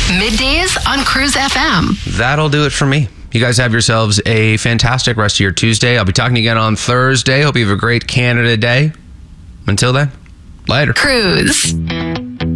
Middays on Cruise FM. That'll do it for me. You guys have yourselves a fantastic rest of your Tuesday. I'll be talking again on Thursday. Hope you have a great Canada Day. Until then, later. Cruise.